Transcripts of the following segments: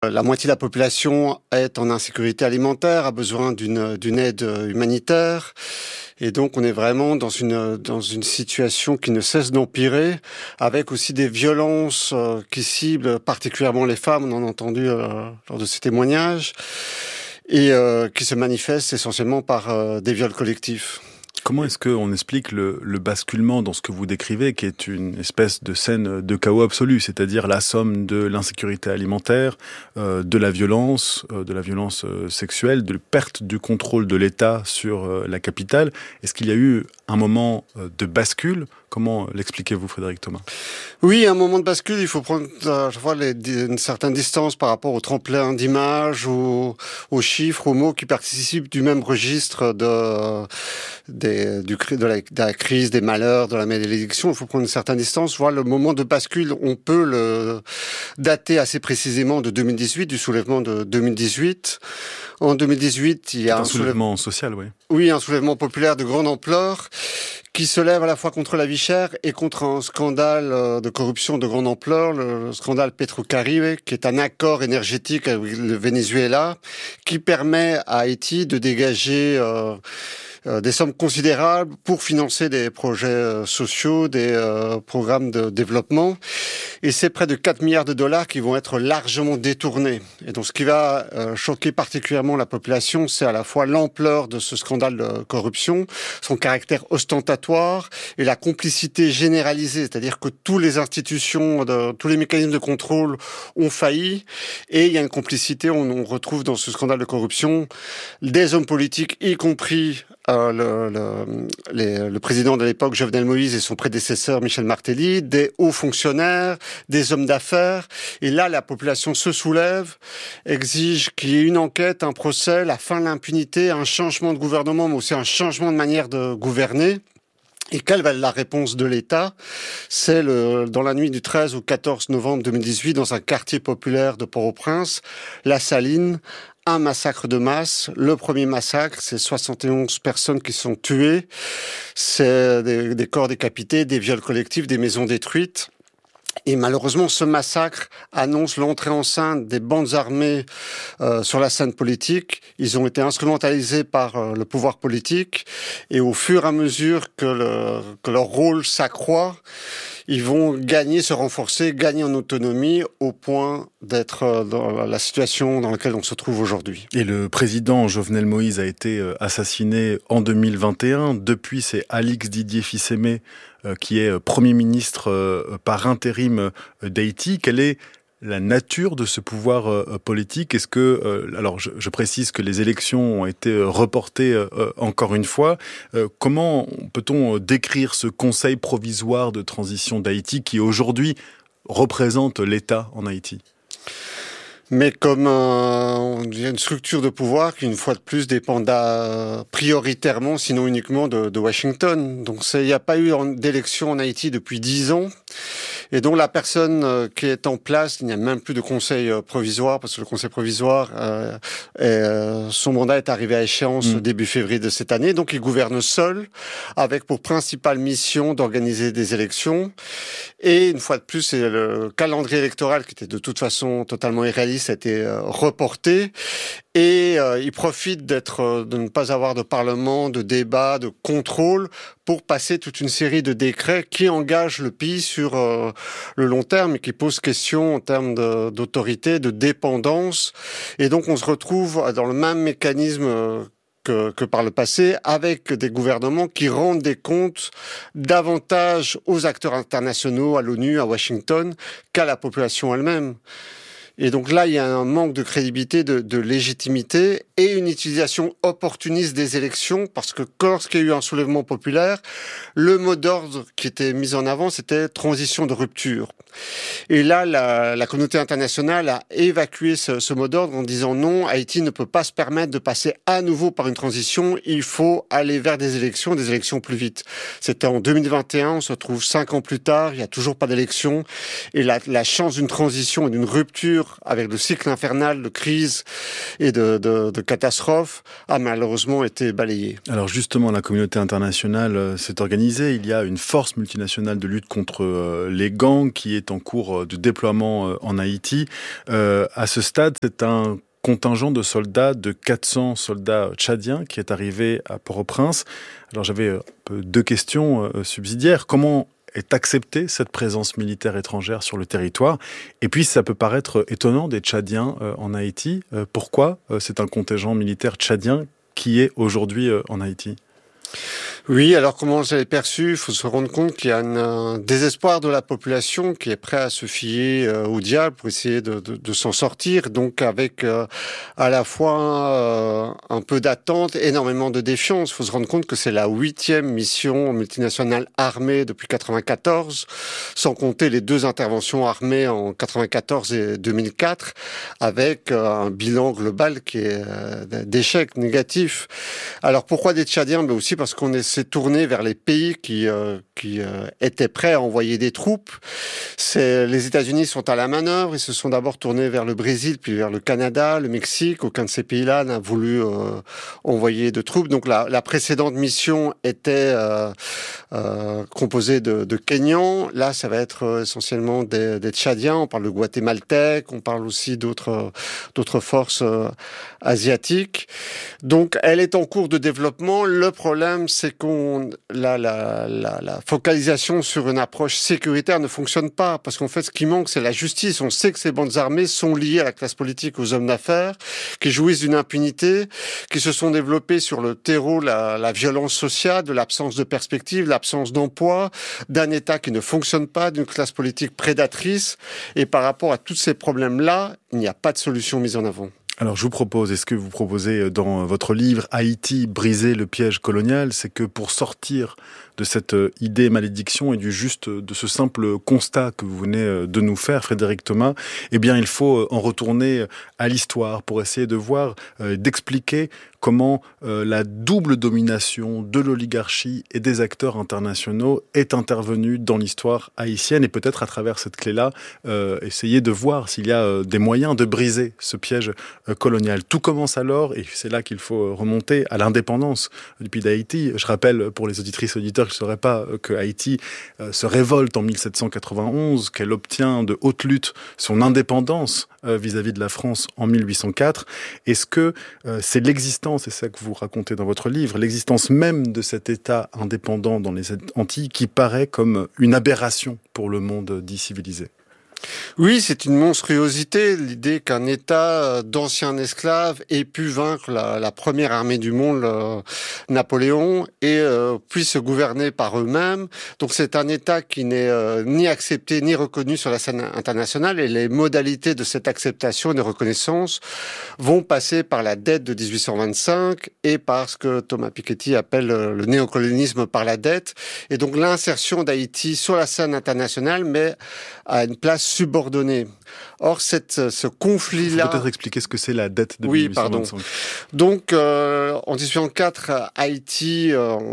la moitié de la population est en insécurité alimentaire, a besoin d'une aide humanitaire. Et donc, on est vraiment dans une situation qui ne cesse d'empirer, avec aussi des violences qui ciblent particulièrement les femmes, on en a entendu lors de ces témoignages, et qui se manifestent essentiellement par des viols collectifs. Comment est-ce qu'on explique le basculement dans ce que vous décrivez, qui est une espèce de scène de chaos absolu, c'est-à-dire la somme de l'insécurité alimentaire, de la violence sexuelle, de la perte du contrôle de l'État sur la capitale? Est-ce qu'il y a eu un moment de bascule? Comment l'expliquez-vous, Frédéric Thomas? Oui, un moment de bascule, il faut prendre une certaine distance par rapport au tremplin d'images, aux chiffres, aux mots qui participent du même registre de la crise, des malheurs, de la malédiction. Il faut prendre une certaine distance. Voilà, le moment de bascule, on peut le dater assez précisément de 2018, du soulèvement de 2018. En 2018, il y a un soulèvement social, oui. Oui, un soulèvement populaire de grande ampleur qui se lève à la fois contre la vie chère et contre un scandale de corruption de grande ampleur, le scandale Petrocaribe, qui est un accord énergétique avec le Venezuela, qui permet à Haïti de dégager des sommes considérables pour financer des projets sociaux, des programmes de développement. Et c'est près de 4 milliards de dollars qui vont être largement détournés. Et donc ce qui va choquer particulièrement la population, c'est à la fois l'ampleur de ce scandale de corruption, son caractère ostentatoire et la complicité généralisée. C'est-à-dire que toutes les institutions, tous les mécanismes de contrôle ont failli. Et il y a une complicité, on retrouve dans ce scandale de corruption des hommes politiques, y compris le président de l'époque, Jovenel Moïse, et son prédécesseur, Michel Martelly, des hauts fonctionnaires, des hommes d'affaires. Et là, la population se soulève, exige qu'il y ait une enquête, un procès, la fin de l'impunité, un changement de gouvernement, mais aussi un changement de manière de gouverner. Et quelle va être la réponse de l'État? C'est dans la nuit du 13 au 14 novembre 2018, dans un quartier populaire de Port-au-Prince, La Saline, un massacre de masse. Le premier massacre, c'est 71 personnes qui sont tuées. C'est des corps décapités, des viols collectifs, des maisons détruites. Et malheureusement, ce massacre annonce l'entrée en scène des bandes armées sur la scène politique. Ils ont été instrumentalisés par le pouvoir politique. Et au fur et à mesure que leur rôle s'accroît, ils vont se renforcer, gagner en autonomie au point d'être dans la situation dans laquelle on se trouve aujourd'hui. Et le président Jovenel Moïse a été assassiné en 2021. Depuis, c'est Alix Didier Fils-Aimé qui est Premier ministre par intérim d'Haïti. Quelle est la nature de ce pouvoir politique? Est-ce que, alors je précise que les élections ont été reportées encore une fois. Comment peut-on décrire ce conseil provisoire de transition d'Haïti qui aujourd'hui représente l'État en Haïti? Mais comme une structure de pouvoir qui, une fois de plus, dépend prioritairement, sinon uniquement, de Washington. Donc il n'y a pas eu d'élection en Haïti depuis 10 ans. Et donc la personne qui est en place, il n'y a même plus de conseil provisoire, parce que le conseil provisoire, son mandat est arrivé à échéance début février de cette année. Donc il gouverne seul, avec pour principale mission d'organiser des élections. Et une fois de plus, c'est le calendrier électoral qui était de toute façon totalement irréaliste, a été reporté. Et il profite de ne pas avoir de parlement, de débat, de contrôle pour passer toute une série de décrets qui engagent le pays sur le long terme et qui posent question en termes d'autorité, de dépendance. Et donc on se retrouve dans le même mécanisme que par le passé, avec des gouvernements qui rendent des comptes davantage aux acteurs internationaux, à l'ONU, à Washington, qu'à la population elle-même. Et donc là, il y a un manque de crédibilité, de légitimité et une utilisation opportuniste des élections parce que lorsqu'il y a eu un soulèvement populaire, le mot d'ordre qui était mis en avant, c'était transition de rupture. Et là, la communauté internationale a évacué ce mot d'ordre en disant non, Haïti ne peut pas se permettre de passer à nouveau par une transition, il faut aller vers des élections plus vite. C'était en 2021, on se retrouve 5 ans plus tard, il n'y a toujours pas d'élection et la chance d'une transition et d'une rupture futur, avec le cycle infernal de crise et de catastrophes, a malheureusement été balayé. Alors justement, la communauté internationale s'est organisée. Il y a une force multinationale de lutte contre les gangs qui est en cours de déploiement en Haïti. À ce stade, c'est un contingent de soldats, de 400 soldats tchadiens qui est arrivé à Port-au-Prince. Alors j'avais deux questions subsidiaires. Comment est acceptée cette présence militaire étrangère sur le territoire? Et puis ça peut paraître étonnant des Tchadiens en Haïti. Pourquoi c'est un contingent militaire tchadien qui est aujourd'hui en Haïti? Oui, alors comment je l'ai perçu? Il faut se rendre compte qu'il y a un désespoir de la population qui est prêt à se fier au diable pour essayer de s'en sortir. Donc avec à la fois un peu d'attente, énormément de défiance. Il faut se rendre compte que c'est la 8e mission multinationale armée depuis 94, sans compter les 2 interventions armées en 94 et 2004, avec un bilan global qui est d'échec négatif. Alors pourquoi des Tchadiens? Ben aussi parce qu'on s'est tourné vers les pays qui étaient prêts à envoyer des troupes. Les États-Unis sont à la manœuvre. Ils se sont d'abord tournés vers le Brésil, puis vers le Canada, le Mexique. Aucun de ces pays-là n'a voulu envoyer de troupes. Donc la précédente mission était composée de Kenyans. Là, ça va être essentiellement des Tchadiens. On parle de Guatémaltèques. On parle aussi d'autres forces asiatiques. Donc, elle est en cours de développement. Le problème, c'est la focalisation sur une approche sécuritaire ne fonctionne pas, parce qu'en fait, ce qui manque, c'est la justice. On sait que ces bandes armées sont liées à la classe politique, aux hommes d'affaires, qui jouissent d'une impunité, qui se sont développées sur le terreau, la violence sociale, de l'absence de perspective, l'absence d'emploi, d'un État qui ne fonctionne pas, d'une classe politique prédatrice. Et par rapport à tous ces problèmes-là, il n'y a pas de solution mise en avant. Alors je vous propose, est-ce que vous proposez dans votre livre « Haïti, briser le piège colonial », c'est que pour sortir de cette idée malédiction et de ce simple constat que vous venez de nous faire, Frédéric Thomas, eh bien il faut en retourner à l'histoire pour essayer de voir, d'expliquer comment la double domination de l'oligarchie et des acteurs internationaux est intervenue dans l'histoire haïtienne, et peut-être à travers cette clé-là, essayer de voir s'il y a des moyens de briser ce piège colonial. Tout commence alors, et c'est là qu'il faut remonter à l'indépendance du pays d'Haïti. Je rappelle pour les auditrices et auditeurs qui ne sauraient pas que Haïti se révolte en 1791, qu'elle obtient de haute lutte son indépendance vis-à-vis de la France en 1804. Est-ce que c'est l'existence, c'est ça que vous racontez dans votre livre, l'existence même de cet État indépendant dans les Antilles qui paraît comme une aberration pour le monde dit civilisé? Oui, c'est une monstruosité, l'idée qu'un État d'anciens esclaves ait pu vaincre la première armée du monde, Napoléon, et puisse se gouverner par eux-mêmes. Donc c'est un État qui n'est ni accepté ni reconnu sur la scène internationale, et les modalités de cette acceptation et de reconnaissance vont passer par la dette de 1825 et par ce que Thomas Piketty appelle le néocolonialisme par la dette. Et donc l'insertion d'Haïti sur la scène internationale, mais à une place subordonnée. Or, ce conflit-là... Faut peut-être expliquer ce que c'est la dette de 1825. Oui, pardon. Donc, en 1804, Haïti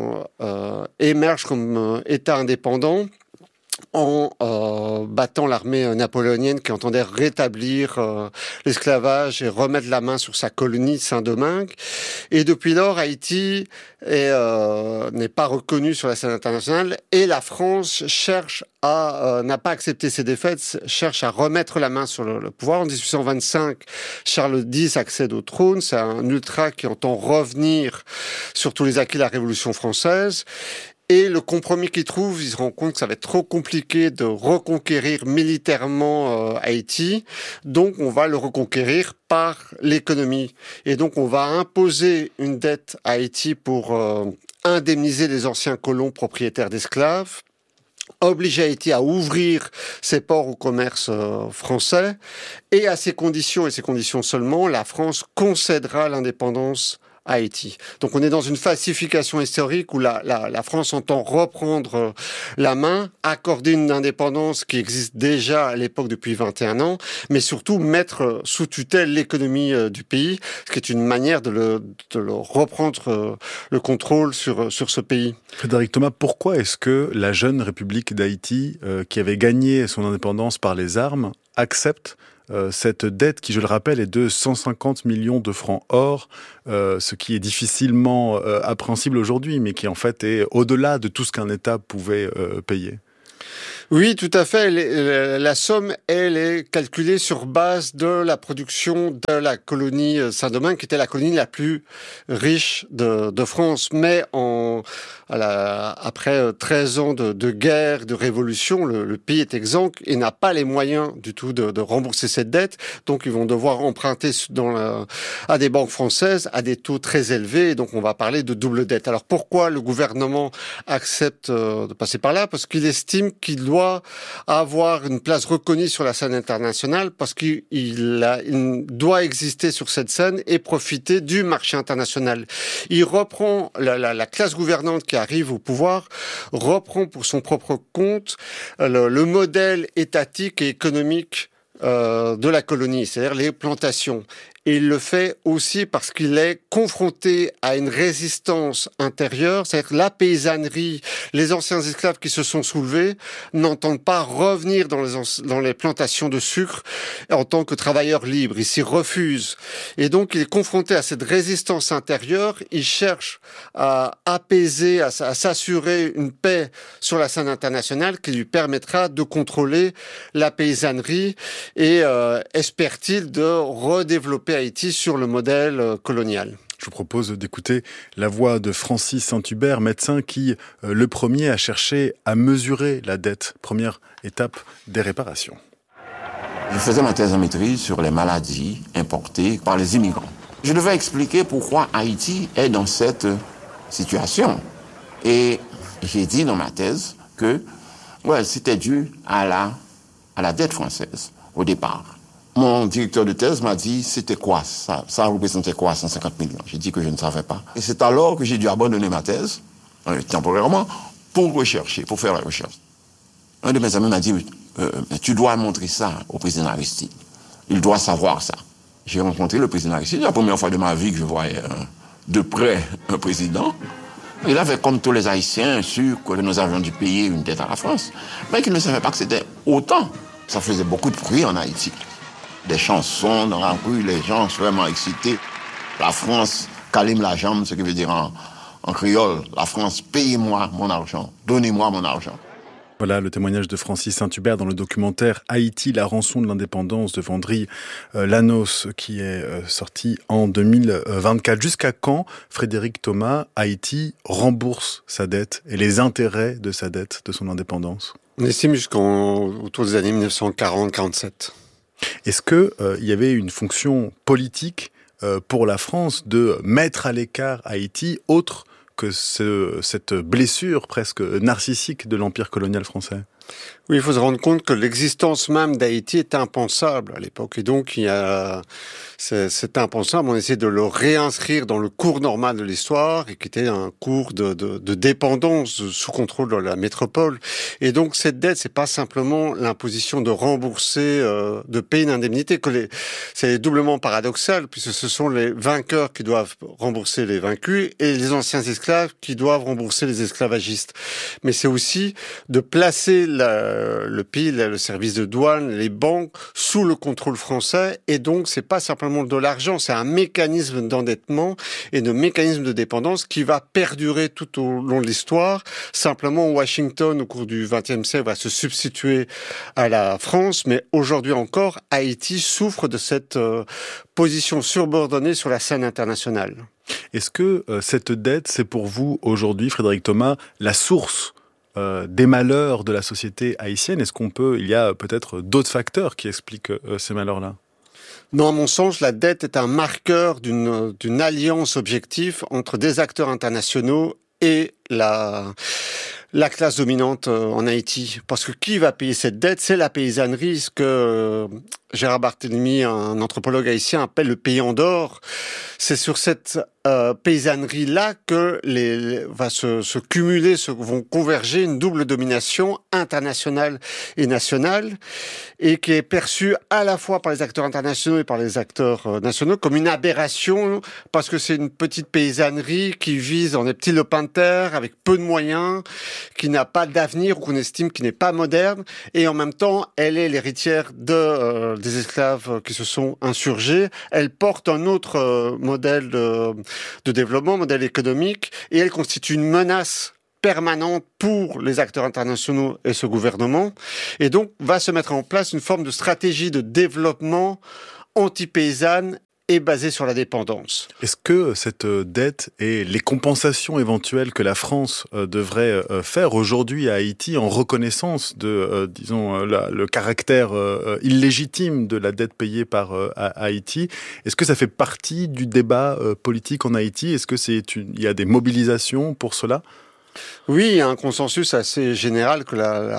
émerge comme État indépendant en battant l'armée napoléonienne qui entendait rétablir l'esclavage et remettre la main sur sa colonie Saint-Domingue. Et depuis lors, Haïti n'est pas reconnu sur la scène internationale, et la France n'a pas accepté ses défaites, cherche à remettre la main sur le pouvoir. En 1825, Charles X accède au trône. C'est un ultra qui entend revenir sur tous les acquis de la Révolution française. Et le compromis qu'il trouve, il se rend compte que ça va être trop compliqué de reconquérir militairement Haïti. Donc, on va le reconquérir par l'économie. Et donc, on va imposer une dette à Haïti pour indemniser les anciens colons propriétaires d'esclaves, obliger Haïti à ouvrir ses ports au commerce français. Et à ces conditions, et ces conditions seulement, la France concédera l'indépendance Haïti. Donc on est dans une falsification historique où la France entend reprendre la main, accorder une indépendance qui existe déjà à l'époque depuis 21 ans, mais surtout mettre sous tutelle l'économie du pays, ce qui est une manière de le reprendre le contrôle sur ce pays. Frédéric Thomas, pourquoi est-ce que la jeune République d'Haïti, qui avait gagné son indépendance par les armes, accepte cette dette qui, je le rappelle, est de 150 millions de francs or, ce qui est difficilement appréhensible aujourd'hui, mais qui en fait est au-delà de tout ce qu'un État pouvait payer. Oui, tout à fait. La somme, elle est calculée sur base de la production de la colonie Saint-Domingue, qui était la colonie la plus riche de France. Mais après 13 ans de guerre, de révolution, le pays est exsangue et n'a pas les moyens du tout de rembourser cette dette. Donc, ils vont devoir emprunter à des banques françaises à des taux très élevés. Et donc, on va parler de double dette. Alors, pourquoi le gouvernement accepte de passer par là? Parce qu'il estime qu'il doit avoir une place reconnue sur la scène internationale, parce qu'il doit exister sur cette scène et profiter du marché international. Il reprend la classe gouvernante qui arrive au pouvoir, reprend pour son propre compte le modèle étatique et économique de la colonie, c'est-à-dire les plantations. Et il le fait aussi parce qu'il est confronté à une résistance intérieure, c'est-à-dire la paysannerie, les anciens esclaves qui se sont soulevés n'entendent pas revenir dans les plantations de sucre en tant que travailleurs libres. Ils s'y refusent. Et donc, il est confronté à cette résistance intérieure. Il cherche à apaiser, à s'assurer une paix sur la scène internationale qui lui permettra de contrôler la paysannerie et espère-t-il de redévelopper Haïti sur le modèle colonial. Je vous propose d'écouter la voix de Francis Saint-Hubert, médecin qui, le premier, a cherché à mesurer la dette. Première étape des réparations. Je faisais ma thèse en maîtrise sur les maladies importées par les immigrants. Je devais expliquer pourquoi Haïti est dans cette situation. Et j'ai dit dans ma thèse que c'était dû à la dette française au départ. Mon directeur de thèse m'a dit, c'était quoi ça? Ça représentait quoi, 150 millions? J'ai dit que je ne savais pas. Et c'est alors que j'ai dû abandonner ma thèse, temporairement, pour faire la recherche. Un de mes amis m'a dit, tu dois montrer ça au président Aristide. Il doit savoir ça. J'ai rencontré le président Aristide, la première fois de ma vie que je voyais de près un président. Il avait, comme tous les Haïtiens, su que nous avions dû payer une dette à la France, mais qu'il ne savait pas que c'était autant. Ça faisait beaucoup de bruit en Haïti. Des chansons dans la rue, les gens sont vraiment excités. La France, calme la jambe, ce qui veut dire en créole, la France, payez-moi mon argent, donnez-moi mon argent. Voilà le témoignage de Francis Saint-Hubert dans le documentaire Haïti, la rançon de l'indépendance de Vendry Lanos, qui est sorti en 2024. Jusqu'à quand, Frédéric Thomas, Haïti rembourse sa dette et les intérêts de sa dette, de son indépendance? On estime autour des années 1940-47. Est-ce que il y avait une fonction politique pour la France de mettre à l'écart Haïti, autre que cette blessure presque narcissique de l'empire colonial français? Oui, il faut se rendre compte que l'existence même d'Haïti est impensable à l'époque. Et donc, c'est impensable. On essaie de le réinscrire dans le cours normal de l'histoire, et qui était un cours de dépendance sous contrôle de la métropole. Et donc, cette dette, c'est pas simplement l'imposition de rembourser, de payer une indemnité. C'est doublement paradoxal, puisque ce sont les vainqueurs qui doivent rembourser les vaincus et les anciens esclaves qui doivent rembourser les esclavagistes. Mais c'est aussi de placer le pays, le service de douane, les banques sous le contrôle français, et donc c'est pas simplement de l'argent, c'est un mécanisme d'endettement et de mécanisme de dépendance qui va perdurer tout au long de l'histoire. Simplement, Washington, au cours du XXe siècle, va se substituer à la France, mais aujourd'hui encore, Haïti souffre de cette position subordonnée sur la scène internationale. Est-ce que cette dette, c'est pour vous aujourd'hui, Frédéric Thomas, la source des malheurs de la société haïtienne? Il y a peut-être d'autres facteurs qui expliquent ces malheurs-là? Non, à mon sens, la dette est un marqueur d'une alliance objective entre des acteurs internationaux et la classe dominante en Haïti. Parce que qui va payer cette dette? C'est la paysannerie, ce que Gérard Barthélemy, un anthropologue haïtien, appelle le pays en d'or. C'est sur cette paysannerie-là que va se cumuler, vont converger une double domination internationale et nationale, et qui est perçue à la fois par les acteurs internationaux et par les acteurs nationaux comme une aberration, parce que c'est une petite paysannerie qui vise dans des petits lopins de terre avec peu de moyens, qui n'a pas d'avenir ou qu'on estime qui n'est pas moderne, et en même temps, elle est l'héritière des esclaves qui se sont insurgés. Elle porte un autre modèle de développement, modèle économique, et elle constitue une menace permanente pour les acteurs internationaux et ce gouvernement. Et donc, va se mettre en place une forme de stratégie de développement anti-paysanne et basée sur la dépendance. Est-ce que cette dette et les compensations éventuelles que la France devrait faire aujourd'hui à Haïti en reconnaissance de, le caractère illégitime de la dette payée par Haïti, est-ce que ça fait partie du débat politique en Haïti ? Est-ce que il y a des mobilisations pour cela ? Oui, il y a un consensus assez général que la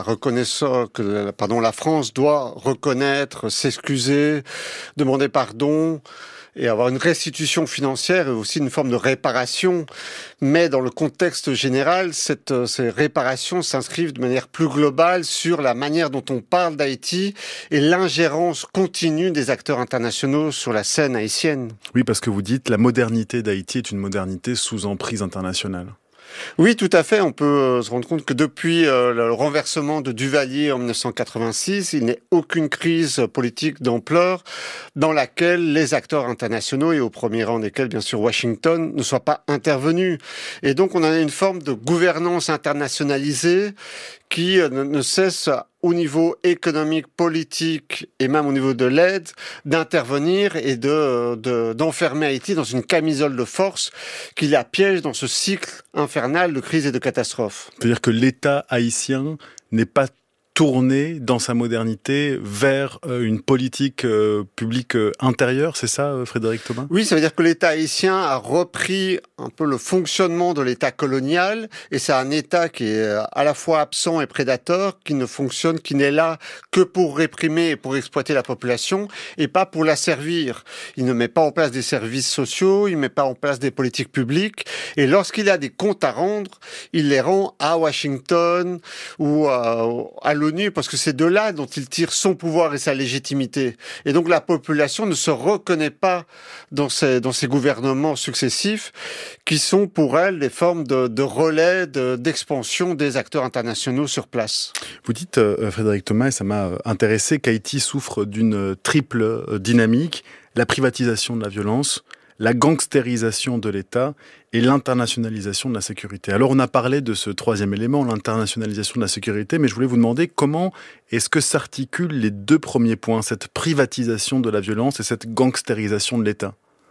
France doit reconnaître, s'excuser, demander pardon et avoir une restitution financière et aussi une forme de réparation. Mais dans le contexte général, ces réparations s'inscrivent de manière plus globale sur la manière dont on parle d'Haïti et l'ingérence continue des acteurs internationaux sur la scène haïtienne. Oui, parce que vous dites la modernité d'Haïti est une modernité sous emprise internationale. Oui, tout à fait. On peut se rendre compte que depuis le renversement de Duvalier en 1986, il n'y a aucune crise politique d'ampleur dans laquelle les acteurs internationaux, et au premier rang desquels, bien sûr, Washington, ne soient pas intervenus. Et donc, on a une forme de gouvernance internationalisée qui ne cesse au niveau économique, politique et même au niveau de l'aide d'intervenir et d'enfermer Haïti dans une camisole de force qui la piège dans ce cycle infernal de crise et de catastrophe. C'est-à-dire que l'État haïtien n'est pas tourné dans sa modernité vers une politique publique intérieure, c'est ça, Frédéric Thomas ? Oui, ça veut dire que l'État haïtien a repris un peu le fonctionnement de l'État colonial, et c'est un État qui est à la fois absent et prédateur, qui ne fonctionne, qui n'est là que pour réprimer et pour exploiter la population, et pas pour la servir. Il ne met pas en place des services sociaux, il ne met pas en place des politiques publiques, et lorsqu'il a des comptes à rendre, il les rend à Washington ou à l'ONU, parce que c'est de là dont il tire son pouvoir et sa légitimité. Et donc la population ne se reconnaît pas dans ces gouvernements successifs qui sont pour elle des formes de relais, d'expansion des acteurs internationaux sur place. Vous dites, Frédéric Thomas, et ça m'a intéressé, qu'Haïti souffre d'une triple dynamique, la privatisation de la violence, la gangstérisation de l'État et l'internationalisation de la sécurité. Alors on a parlé de ce troisième élément, l'internationalisation de la sécurité, mais je voulais vous demander comment est-ce que s'articulent les deux premiers points, cette privatisation de la violence et cette gangstérisation de l'État ?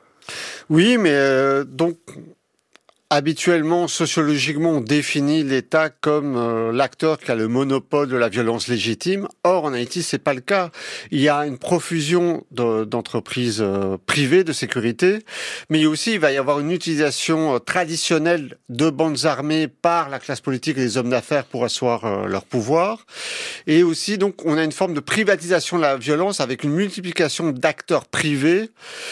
Oui, mais donc... Habituellement, sociologiquement, on définit l'État comme l'acteur qui a le monopole de la violence légitime. Or, en Haïti, c'est pas le cas. Il y a une profusion d'entreprises privées de sécurité, mais aussi il va y avoir une utilisation traditionnelle de bandes armées par la classe politique et les hommes d'affaires pour asseoir leur pouvoir. Et aussi, donc, on a une forme de privatisation de la violence avec une multiplication d'acteurs privés.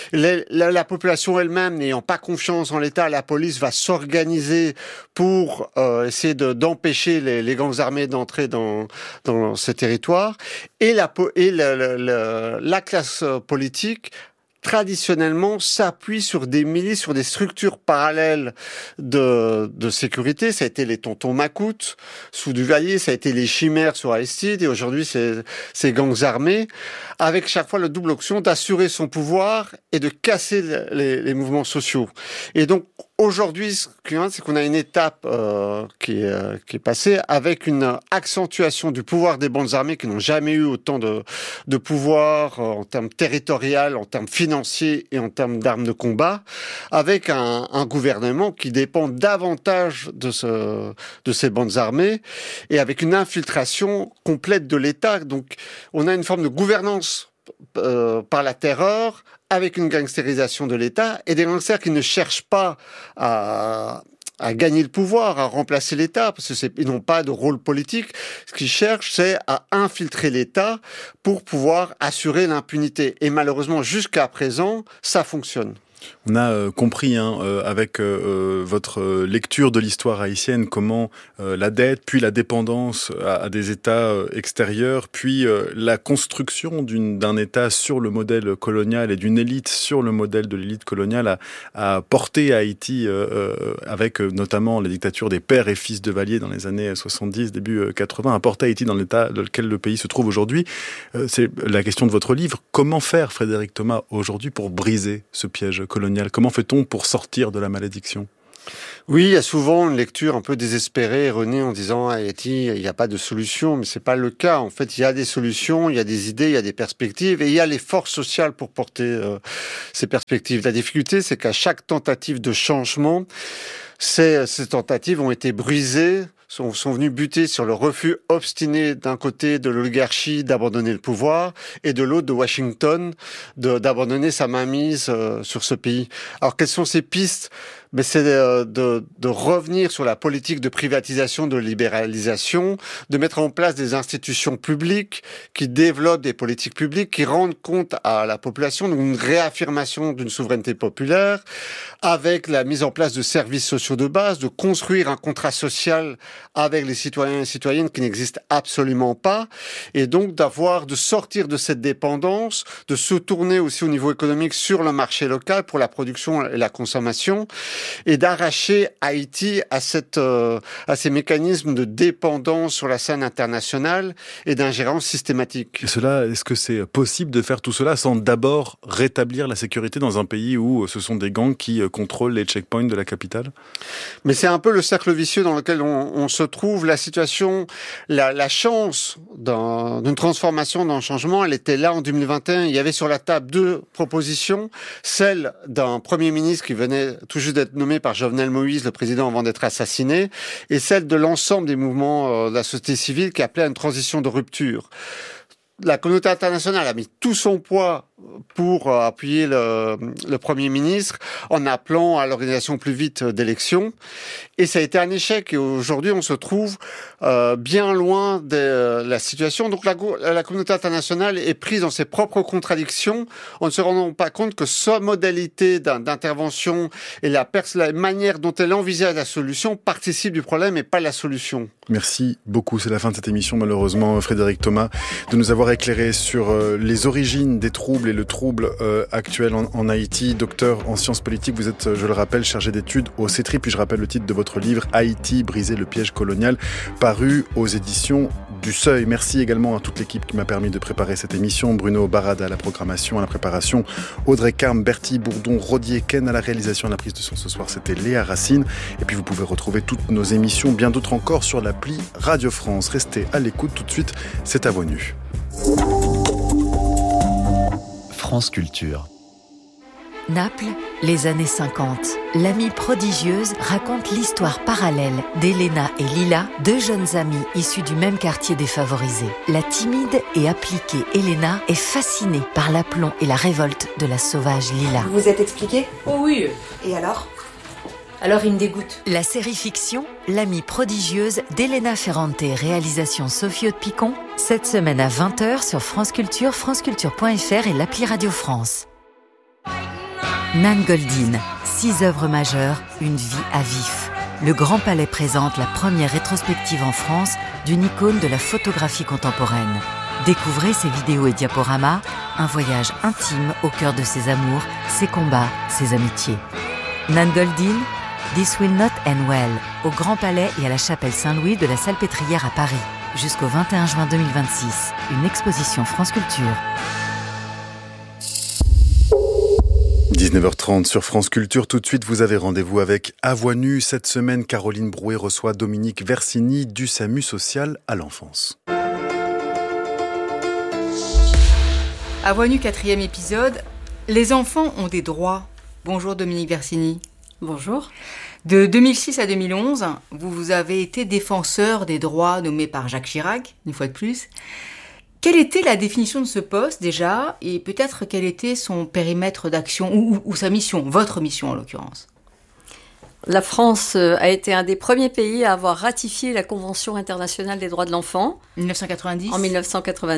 La population elle-même n'ayant pas confiance en l'État, la police va s'organiser pour essayer d'empêcher les gangs armés d'entrer dans ces territoires. Et la classe politique traditionnellement s'appuie sur des milices, sur des structures parallèles de sécurité. Ça a été les tontons macoutes sous Duvalier, ça a été les chimères sur Aristide, et aujourd'hui ces gangs armés, avec chaque fois la double option d'assurer son pouvoir et de casser les mouvements sociaux. Et donc aujourd'hui, ce qu'il y a, c'est qu'on a une étape qui est passée avec une accentuation du pouvoir des bandes armées qui n'ont jamais eu autant de pouvoir en termes territorial, en termes financiers et en termes d'armes de combat, avec un gouvernement qui dépend davantage de ces bandes armées et avec une infiltration complète de l'État. Donc on a une forme de gouvernance par la terreur, avec une gangstérisation de l'État, et des gangsters qui ne cherchent pas à gagner le pouvoir, à remplacer l'État, parce qu'ils n'ont pas de rôle politique. Ce qu'ils cherchent, c'est à infiltrer l'État pour pouvoir assurer l'impunité. Et malheureusement, jusqu'à présent, ça fonctionne. On a compris avec votre lecture de l'histoire haïtienne comment la dette, puis la dépendance à des États extérieurs, puis la construction d'un État sur le modèle colonial et d'une élite sur le modèle de l'élite coloniale a porté Haïti, avec notamment la dictature des pères et fils de Valier dans les années 70, début 80, a porté Haïti dans l'état dans lequel le pays se trouve aujourd'hui. C'est la question de votre livre. Comment faire, Frédéric Thomas, aujourd'hui pour briser ce piège colonial? Comment fait-on pour sortir de la malédiction? Oui, il y a souvent une lecture un peu désespérée, erronée, en disant Haïti, il n'y a pas de solution, mais c'est pas le cas. En fait, il y a des solutions, il y a des idées, il y a des perspectives, et il y a les forces sociales pour porter ces perspectives. La difficulté, c'est qu'à chaque tentative de changement, ces tentatives ont été brisées, sont venus buter sur le refus obstiné d'un côté de l'oligarchie d'abandonner le pouvoir et de l'autre de Washington d'abandonner sa mainmise sur ce pays. Alors quelles sont ces pistes? Mais c'est de revenir sur la politique de privatisation, de libéralisation, de mettre en place des institutions publiques qui développent des politiques publiques, qui rendent compte à la population d'une réaffirmation d'une souveraineté populaire, avec la mise en place de services sociaux de base, de construire un contrat social avec les citoyens et citoyennes qui n'existe absolument pas, et donc de sortir de cette dépendance, de se tourner aussi au niveau économique sur le marché local pour la production et la consommation, et d'arracher Haïti à ces mécanismes de dépendance sur la scène internationale et d'ingérence systématique. Et est-ce que c'est possible de faire tout cela sans d'abord rétablir la sécurité dans un pays où ce sont des gangs qui contrôlent les checkpoints de la capitale? Mais c'est un peu le cercle vicieux dans lequel on se trouve. La situation, la chance d'une transformation, d'un changement, elle était là en 2021. Il y avait sur la table deux propositions. Celle d'un Premier ministre qui venait tout juste d'être nommé par Jovenel Moïse, le président avant d'être assassiné, et celle de l'ensemble des mouvements de la société civile qui appelaient à une transition de rupture. La communauté internationale a mis tout son poids pour appuyer le Premier ministre en appelant à l'organisation plus vite d'élections. Et ça a été un échec. Et aujourd'hui, on se trouve bien loin de la situation. Donc la communauté internationale est prise dans ses propres contradictions en ne se rendant pas compte que sa modalité d'intervention et la manière dont elle envisage la solution participe du problème et pas la solution. Merci beaucoup. C'est la fin de cette émission, malheureusement, Frédéric Thomas, de nous avoir éclairé sur les origines des troubles et le trouble actuel en Haïti. Docteur en sciences politiques, vous êtes, je le rappelle, chargé d'études au CETRI. Puis je rappelle le titre de votre livre, Haïti, briser le piège colonial, paru aux éditions du Seuil. Merci également à toute l'équipe qui m'a permis de préparer cette émission. Bruno Barada à la programmation, à la préparation, Audrey Carme, Bertie Bourdon, Rodier Ken à la réalisation, à la prise de son ce soir, c'était Léa Racine. Et puis vous pouvez retrouver toutes nos émissions, bien d'autres encore, sur l'appli Radio France. Restez à l'écoute, tout de suite, c'est à Voix Nue. France Culture. Naples, les années 50. L'amie prodigieuse raconte l'histoire parallèle d'Elena et Lila, deux jeunes amies issues du même quartier défavorisé. La timide et appliquée Elena est fascinée par l'aplomb et la révolte de la sauvage Lila. Vous vous êtes expliqué ? Oh oui. Et alors ? Alors il me dégoûte. La série fiction L'amie prodigieuse d'Elena Ferrante, réalisation Sophie Haute-Picon, cette semaine à 20h sur France Culture, franceculture.fr et l'appli Radio France. Nan Goldin, 6 œuvres majeures, une vie à vif. Le Grand Palais présente la première rétrospective en France d'une icône de la photographie contemporaine. Découvrez ses vidéos et diaporamas, un voyage intime au cœur de ses amours, ses combats, ses amitiés. Nan Goldin, This Will Not End Well, au Grand Palais et à la Chapelle Saint-Louis de la Salpêtrière à Paris, jusqu'au 21 juin 2026. Une exposition France Culture. 19h30 sur France Culture. Tout de suite, vous avez rendez-vous avec À Voix Nue. Cette semaine, Caroline Brouet reçoit Dominique Versini du SAMU social à l'enfance. À Voix Nue, 4e épisode. Les enfants ont des droits. Bonjour Dominique Versini. Bonjour. De 2006 à 2011, vous avez été défenseur des droits nommé par Jacques Chirac, une fois de plus. Quelle était la définition de ce poste déjà, et peut-être quel était son périmètre d'action, ou sa mission, votre mission en l'occurrence ? La France a été un des premiers pays à avoir ratifié la Convention internationale des droits de l'enfant. 1990 ?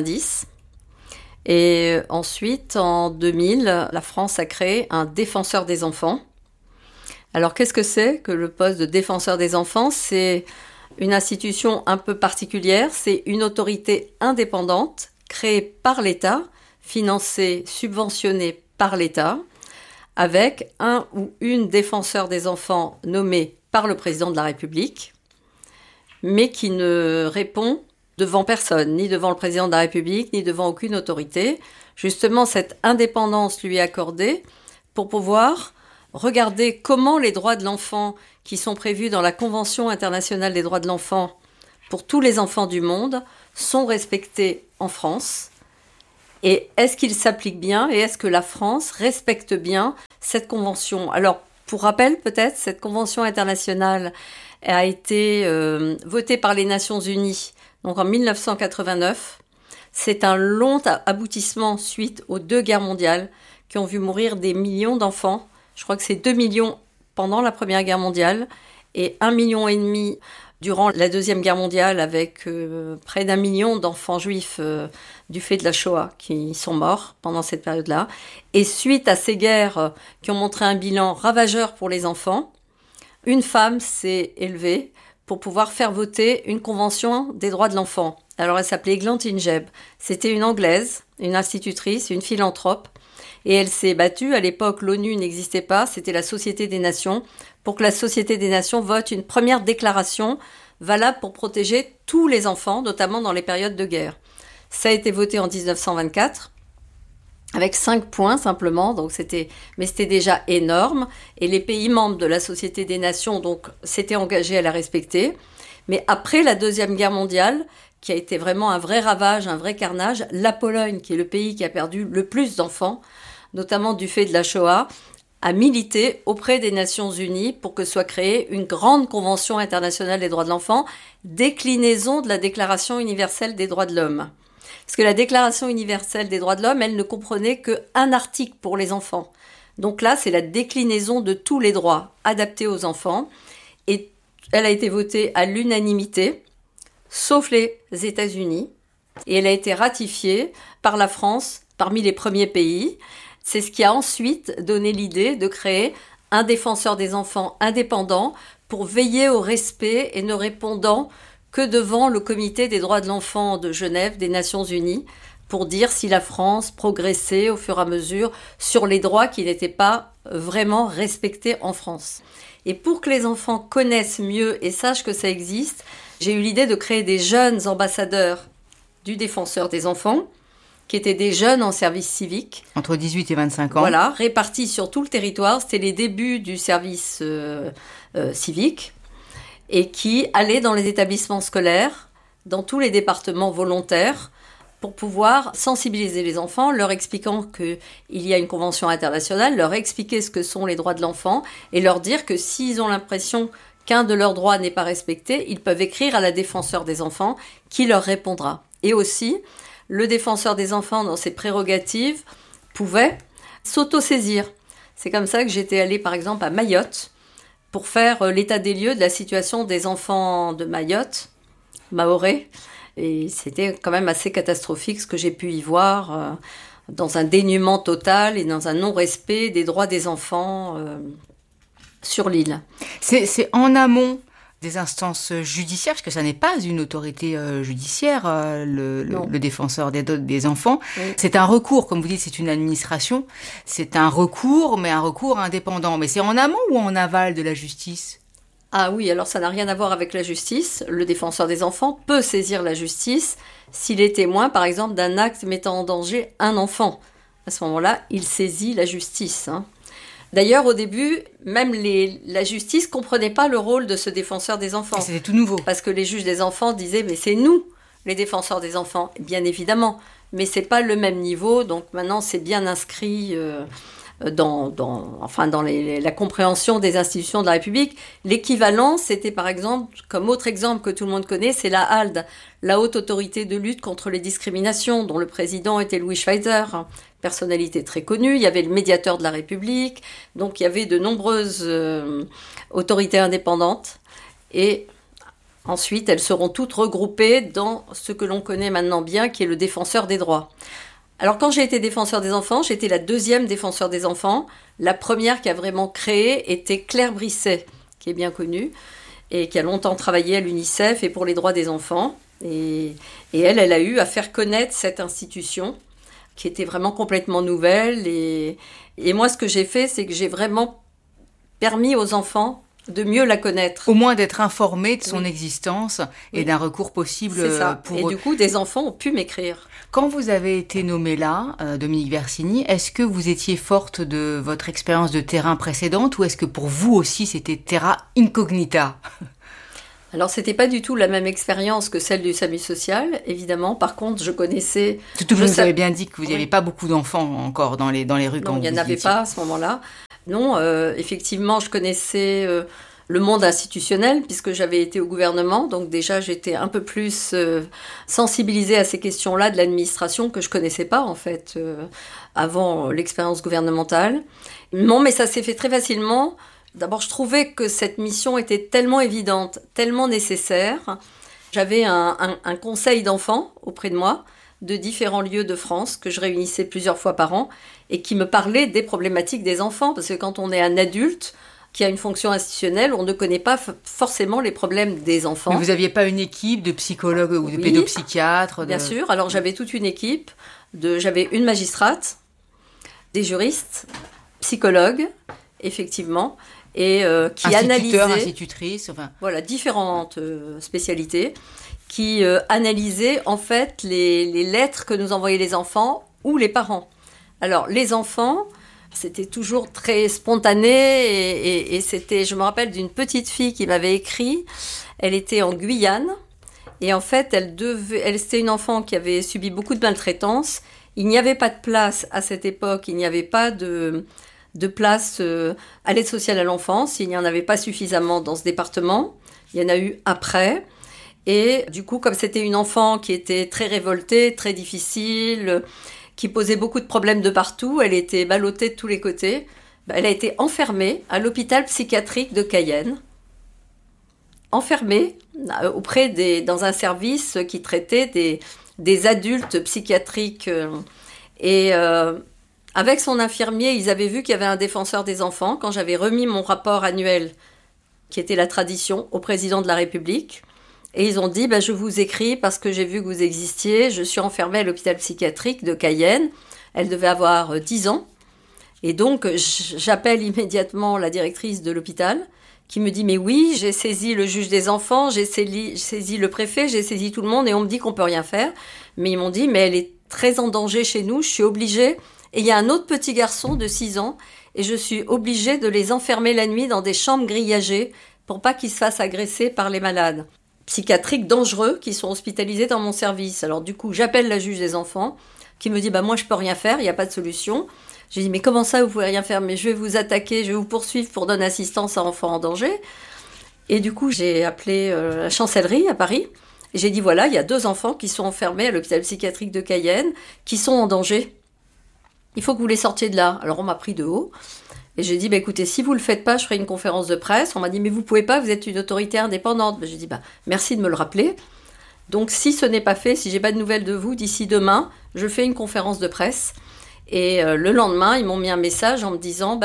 En 1990. Et ensuite, en 2000, la France a créé un défenseur des enfants. Alors, qu'est-ce que c'est que le poste de défenseur des enfants ? C'est une institution un peu particulière. C'est une autorité indépendante créée par l'État, financée, subventionnée par l'État, avec un ou une défenseur des enfants nommé par le président de la République, mais qui ne répond devant personne, ni devant le président de la République, ni devant aucune autorité. Justement, cette indépendance lui est accordée pour pouvoir regarder comment les droits de l'enfant qui sont prévus dans la Convention internationale des droits de l'enfant pour tous les enfants du monde sont respectés en France. Et est-ce qu'ils s'appliquent bien et est-ce que la France respecte bien cette convention ? Alors, pour rappel peut-être, cette convention internationale a été votée par les Nations Unies donc en 1989. C'est un long aboutissement suite aux 2 guerres mondiales qui ont vu mourir des millions d'enfants. Je crois que c'est 2 millions pendant la Première Guerre mondiale et 1,5 million durant la Deuxième Guerre mondiale avec près d'1 million d'enfants juifs du fait de la Shoah qui sont morts pendant cette période-là. Et suite à ces guerres qui ont montré un bilan ravageur pour les enfants, une femme s'est élevée pour pouvoir faire voter une convention des droits de l'enfant. Alors elle s'appelait Eglantine Jebb. C'était une Anglaise, une institutrice, une philanthrope. Et elle s'est battue, à l'époque l'ONU n'existait pas, c'était la Société des Nations, pour que la Société des Nations vote une première déclaration valable pour protéger tous les enfants, notamment dans les périodes de guerre. Ça a été voté en 1924, avec 5 points simplement, mais c'était déjà énorme. Et les pays membres de la Société des Nations s'étaient engagés à la respecter. Mais après la Deuxième Guerre mondiale, qui a été vraiment un vrai ravage, un vrai carnage, la Pologne, qui est le pays qui a perdu le plus d'enfants, notamment du fait de la Shoah, a milité auprès des Nations Unies pour que soit créée une grande convention internationale des droits de l'enfant, déclinaison de la Déclaration universelle des droits de l'homme. Parce que la Déclaration universelle des droits de l'homme, elle ne comprenait qu'un article pour les enfants. Donc là, c'est la déclinaison de tous les droits adaptés aux enfants. Et elle a été votée à l'unanimité, sauf les États-Unis. Et elle a été ratifiée par la France parmi les premiers pays. C'est ce qui a ensuite donné l'idée de créer un défenseur des enfants indépendant pour veiller au respect et ne répondant que devant le Comité des droits de l'enfant de Genève des Nations Unies pour dire si la France progressait au fur et à mesure sur les droits qui n'étaient pas vraiment respectés en France. Et pour que les enfants connaissent mieux et sachent que ça existe, j'ai eu l'idée de créer des jeunes ambassadeurs du défenseur des enfants, qui étaient des jeunes en service civique. Entre 18 et 25 ans. Voilà, répartis sur tout le territoire. C'était les débuts du service civique. Et qui allaient dans les établissements scolaires, dans tous les départements volontaires, pour pouvoir sensibiliser les enfants, leur expliquant qu'il y a une convention internationale, leur expliquer ce que sont les droits de l'enfant, et leur dire que s'ils ont l'impression qu'un de leurs droits n'est pas respecté, ils peuvent écrire à la défenseur des enfants, qui leur répondra. Et aussi, le défenseur des enfants, dans ses prérogatives, pouvait s'autosaisir. C'est comme ça que j'étais allée, par exemple, à Mayotte, pour faire l'état des lieux de la situation des enfants de Mayotte, mahorais. Et c'était quand même assez catastrophique ce que j'ai pu y voir, dans un dénuement total et dans un non-respect des droits des enfants sur l'île. C'est en amont des instances judiciaires, parce que ça n'est pas une autorité judiciaire, le défenseur des enfants. Oui. C'est un recours, comme vous dites, c'est une administration. C'est un recours, mais un recours indépendant. Mais c'est en amont ou en aval de la justice ? Ah oui, alors ça n'a rien à voir avec la justice. Le défenseur des enfants peut saisir la justice s'il est témoin, par exemple, d'un acte mettant en danger un enfant. À ce moment-là, il saisit la justice. D'ailleurs, au début, même la justice ne comprenait pas le rôle de ce défenseur des enfants. C'était tout nouveau. Parce que les juges des enfants disaient « mais c'est nous, les défenseurs des enfants ». Bien évidemment, mais ce n'est pas le même niveau. Donc maintenant, c'est bien inscrit dans la compréhension des institutions de la République. L'équivalent, c'était par exemple, comme autre exemple que tout le monde connaît, c'est la HALD, la Haute Autorité de lutte contre les discriminations, dont le président était Louis Schweitzer, personnalité très connue. Il y avait le médiateur de la République, donc il y avait de nombreuses autorités indépendantes. Et ensuite, elles seront toutes regroupées dans ce que l'on connaît maintenant bien, qui est le défenseur des droits. Alors quand j'ai été défenseur des enfants, j'étais la deuxième défenseur des enfants. La première qui a vraiment créé était Claire Brisset, qui est bien connue, et qui a longtemps travaillé à l'UNICEF et pour les droits des enfants. Et elle a eu à faire connaître cette institution qui était vraiment complètement nouvelle. Et moi, ce que j'ai fait, c'est que j'ai vraiment permis aux enfants de mieux la connaître. Au moins d'être informés de son existence et d'un recours possible pour eux. Et du coup, des enfants ont pu m'écrire. Quand vous avez été nommée là, Dominique Versini, est-ce que vous étiez forte de votre expérience de terrain précédente ou est-ce que pour vous aussi c'était terra incognita ? Alors, c'était pas du tout la même expérience que celle du SAMU social, évidemment. Par contre, je connaissais... Surtout que vous avez bien dit que vous n'avez pas beaucoup d'enfants encore dans les rues quand vous y étiez. Non, il n'y en avait pas à ce moment-là. Non, effectivement, je connaissais le monde institutionnel puisque j'avais été au gouvernement. Donc déjà, j'étais un peu plus sensibilisée à ces questions-là de l'administration que je connaissais pas, en fait, avant l'expérience gouvernementale. Non, mais ça s'est fait très facilement. D'abord, je trouvais que cette mission était tellement évidente, tellement nécessaire. J'avais un conseil d'enfants auprès de moi, de différents lieux de France, que je réunissais plusieurs fois par an, et qui me parlait des problématiques des enfants. Parce que quand on est un adulte qui a une fonction institutionnelle, on ne connaît pas forcément les problèmes des enfants. Mais vous n'aviez pas une équipe de psychologues ou de pédopsychiatres Bien sûr. Alors, j'avais toute une équipe. J'avais une magistrate, des juristes, psychologues, effectivement, et qui analysaient... institutrices, enfin... Voilà, différentes spécialités, qui analysaient en fait les lettres que nous envoyaient les enfants ou les parents. Alors, les enfants, c'était toujours très spontané et c'était... Je me rappelle d'une petite fille qui m'avait écrit, elle était en Guyane et en fait, c'était une enfant qui avait subi beaucoup de maltraitance. Il n'y avait pas de place à cette époque, il n'y avait pas de place à l'aide sociale à l'enfance. Il n'y en avait pas suffisamment dans ce département. Il y en a eu après. Et du coup, comme c'était une enfant qui était très révoltée, très difficile, qui posait beaucoup de problèmes de partout, elle était ballottée de tous les côtés, elle a été enfermée à l'hôpital psychiatrique de Cayenne. Enfermée dans un service qui traitait des adultes psychiatriques. Avec son infirmier, ils avaient vu qu'il y avait un défenseur des enfants. Quand j'avais remis mon rapport annuel, qui était la tradition, au président de la République, et ils ont dit, je vous écris parce que j'ai vu que vous existiez. Je suis enfermée à l'hôpital psychiatrique de Cayenne. Elle devait avoir 10 ans. Et donc, j'appelle immédiatement la directrice de l'hôpital, qui me dit, mais oui, j'ai saisi le juge des enfants, j'ai saisi le préfet, j'ai saisi tout le monde, et on me dit qu'on peut rien faire. Mais ils m'ont dit, mais elle est très en danger chez nous, je suis obligée. Et il y a un autre petit garçon de 6 ans, et je suis obligée de les enfermer la nuit dans des chambres grillagées pour pas qu'ils se fassent agresser par les malades psychiatriques dangereux qui sont hospitalisés dans mon service. Alors du coup, j'appelle la juge des enfants, qui me dit, moi je peux rien faire, il n'y a pas de solution. J'ai dit, mais comment ça vous pouvez rien faire? Mais je vais vous attaquer, je vais vous poursuivre pour non-assistance à enfants en danger. Et du coup, j'ai appelé la chancellerie à Paris, et j'ai dit, voilà, il y a 2 enfants qui sont enfermés à l'hôpital psychiatrique de Cayenne, qui sont en danger. Il faut que vous les sortiez de là. Alors on m'a pris de haut et j'ai dit, écoutez, si vous le faites pas, je ferai une conférence de presse. On m'a dit, mais vous pouvez pas, vous êtes une autorité indépendante. J'ai dit, merci de me le rappeler. Donc si ce n'est pas fait, si j'ai pas de nouvelles de vous, d'ici demain, je fais une conférence de presse. Et le lendemain, ils m'ont mis un message en me disant,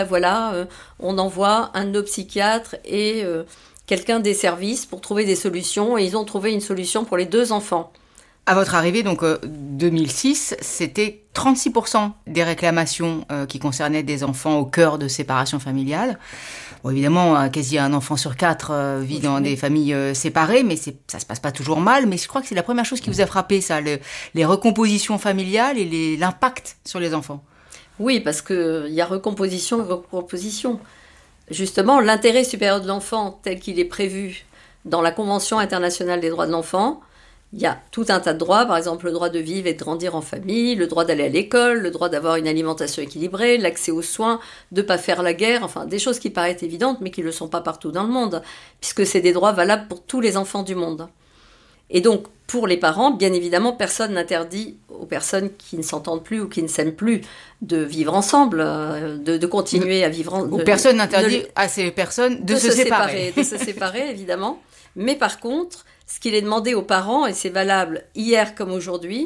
on envoie un de nos psychiatres et quelqu'un des services pour trouver des solutions. Et ils ont trouvé une solution pour les 2 enfants. À votre arrivée, donc 2006, c'était 36% des réclamations qui concernaient des enfants au cœur de séparation familiale. Bon, évidemment, quasi un enfant sur 4 vit dans des familles séparées, mais ça se passe pas toujours mal. Mais je crois que c'est la première chose qui vous a frappé, ça, les recompositions familiales et l'impact sur les enfants. Oui, parce qu'il y a recomposition et recomposition. Justement, l'intérêt supérieur de l'enfant, tel qu'il est prévu dans la Convention internationale des droits de l'enfant, il y a tout un tas de droits, par exemple le droit de vivre et de grandir en famille, le droit d'aller à l'école, le droit d'avoir une alimentation équilibrée, l'accès aux soins, de ne pas faire la guerre, enfin des choses qui paraissent évidentes mais qui ne le sont pas partout dans le monde, puisque c'est des droits valables pour tous les enfants du monde. Et donc, pour les parents, bien évidemment, personne n'interdit aux personnes qui ne s'entendent plus ou qui ne s'aiment plus de vivre ensemble, de continuer à vivre ensemble. Personne n'interdit à ces personnes de se séparer. De se séparer, évidemment. Mais par contre, ce qu'il est demandé aux parents, et c'est valable hier comme aujourd'hui,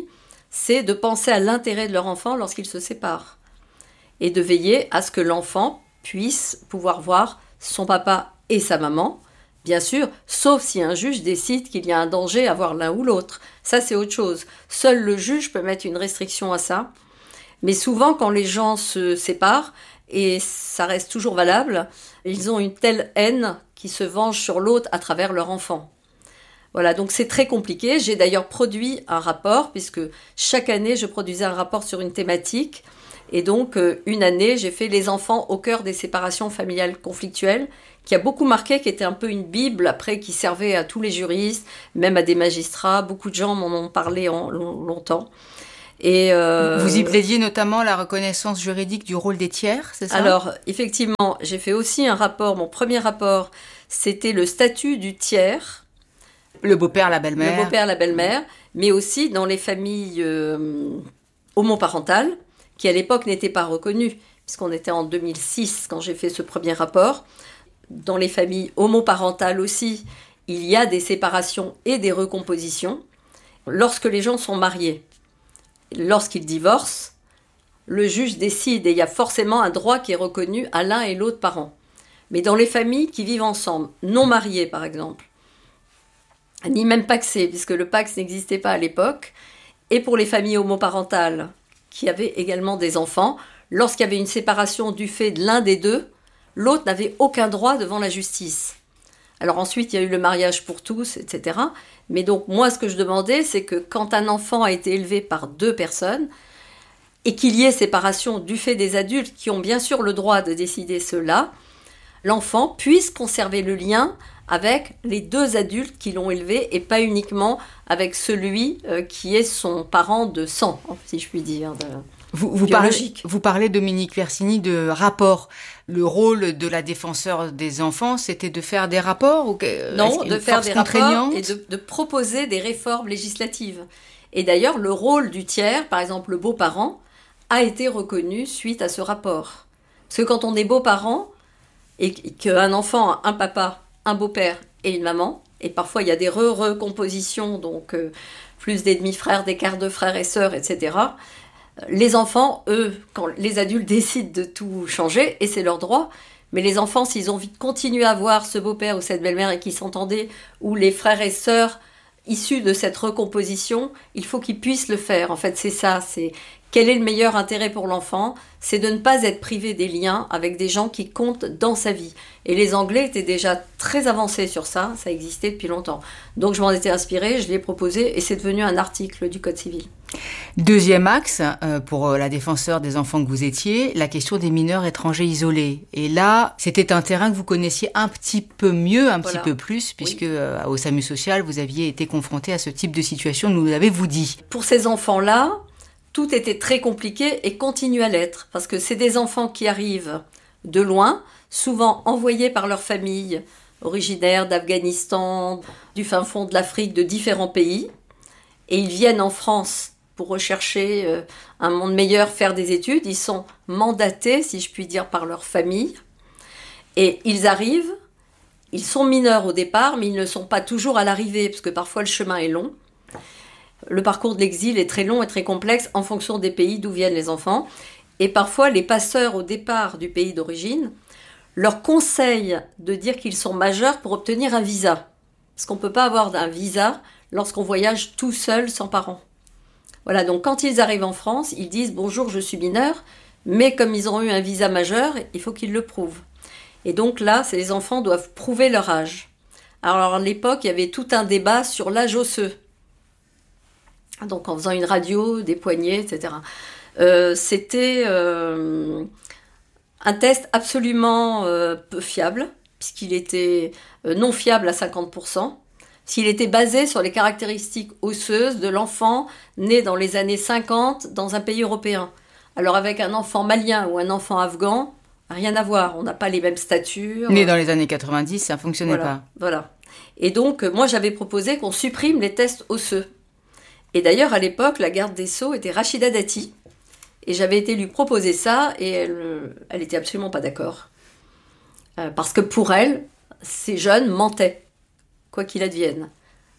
c'est de penser à l'intérêt de leur enfant lorsqu'ils se séparent. Et de veiller à ce que l'enfant puisse pouvoir voir son papa et sa maman, bien sûr, sauf si un juge décide qu'il y a un danger à voir l'un ou l'autre. Ça, c'est autre chose. Seul le juge peut mettre une restriction à ça. Mais souvent, quand les gens se séparent, et ça reste toujours valable, ils ont une telle haine qu'ils se vengent sur l'autre à travers leur enfant. Voilà, donc c'est très compliqué. J'ai d'ailleurs produit un rapport, puisque chaque année, je produisais un rapport sur une thématique. Et donc, une année, j'ai fait les enfants au cœur des séparations familiales conflictuelles, qui a beaucoup marqué, qui était un peu une bible, après, qui servait à tous les juristes, même à des magistrats. Beaucoup de gens m'en ont parlé longtemps. Et vous y plaidiez notamment la reconnaissance juridique du rôle des tiers, c'est ça ? Alors, effectivement, j'ai fait aussi un rapport. Mon premier rapport, c'était le statut du tiers. Le beau-père, la belle-mère. Le beau-père, la belle-mère, mais aussi dans les familles homoparentales, qui à l'époque n'étaient pas reconnues, puisqu'on était en 2006 quand j'ai fait ce premier rapport. Dans les familles homoparentales aussi, il y a des séparations et des recompositions. Lorsque les gens sont mariés, lorsqu'ils divorcent, le juge décide et il y a forcément un droit qui est reconnu à l'un et l'autre parent. Mais dans les familles qui vivent ensemble, non mariées par exemple, ni même pacsées, puisque le pacs n'existait pas à l'époque, et pour les familles homoparentales qui avaient également des enfants, lorsqu'il y avait une séparation du fait de l'un des deux, l'autre n'avait aucun droit devant la justice. Alors ensuite, il y a eu le mariage pour tous, etc. Mais donc, moi, ce que je demandais, c'est que quand un enfant a été élevé par deux personnes, et qu'il y ait séparation du fait des adultes qui ont bien sûr le droit de décider cela, l'enfant puisse conserver le lien avec les deux adultes qui l'ont élevé et pas uniquement avec celui qui est son parent de sang, si je puis dire. Vous parlez, Dominique Versini, de rapport. Le rôle de la défenseure des enfants, c'était de faire des rapports ou Non, de faire des rapports et de proposer des réformes législatives. Et d'ailleurs, le rôle du tiers, par exemple le beau-parent, a été reconnu suite à ce rapport. Parce que quand on est beau-parent et qu'un enfant a un papa, un beau-père et une maman, et parfois il y a des recompositions, donc plus des demi-frères, des quarts de frères et sœurs, etc., les enfants, eux, quand les adultes décident de tout changer, et c'est leur droit, mais les enfants, s'ils ont envie de continuer à voir ce beau-père ou cette belle-mère et qu'ils s'entendaient, ou les frères et sœurs issus de cette recomposition, il faut qu'ils puissent le faire. En fait, c'est ça, c'est quel est le meilleur intérêt pour l'enfant ? C'est de ne pas être privé des liens avec des gens qui comptent dans sa vie. Et les Anglais étaient déjà très avancés sur ça, ça existait depuis longtemps. Donc je m'en étais inspirée, je l'ai proposé et c'est devenu un article du Code civil. Deuxième axe, pour la défenseur des enfants que vous étiez, la question des mineurs étrangers isolés. Et là, c'était un terrain que vous connaissiez un petit peu mieux, petit peu plus, puisque au SAMU social, vous aviez été confronté à ce type de situation, nous l'avez-vous dit. Pour ces enfants-là, tout était très compliqué et continue à l'être, parce que c'est des enfants qui arrivent de loin, souvent envoyés par leur famille, originaires d'Afghanistan, du fin fond de l'Afrique, de différents pays, et ils viennent en France pour rechercher un monde meilleur, faire des études. Ils sont mandatés, si je puis dire, par leur famille, et ils arrivent, ils sont mineurs au départ, mais ils ne sont pas toujours à l'arrivée, parce que parfois le chemin est long. Le parcours de l'exil est très long et très complexe en fonction des pays d'où viennent les enfants. Et parfois, les passeurs au départ du pays d'origine leur conseillent de dire qu'ils sont majeurs pour obtenir un visa. Parce qu'on ne peut pas avoir un visa lorsqu'on voyage tout seul, sans parents. Voilà, donc quand ils arrivent en France, ils disent « Bonjour, je suis mineur », mais comme ils ont eu un visa majeur, il faut qu'ils le prouvent. Et donc là, les enfants doivent prouver leur âge. Alors à l'époque, il y avait tout un débat sur l'âge osseux. Donc en faisant une radio, des poignets, etc. C'était un test absolument peu fiable, puisqu'il était non fiable à 50%, s'il était basé sur les caractéristiques osseuses de l'enfant né dans les années 50 dans un pays européen. Alors avec un enfant malien ou un enfant afghan, rien à voir, on n'a pas les mêmes statures. Né dans les années 90, ça ne fonctionnait pas. Voilà. Et donc moi j'avais proposé qu'on supprime les tests osseux. Et d'ailleurs, à l'époque, la garde des Sceaux était Rachida Dati. Et j'avais été lui proposer ça, et elle était absolument pas d'accord. Parce que pour elle, ces jeunes mentaient, quoi qu'il advienne.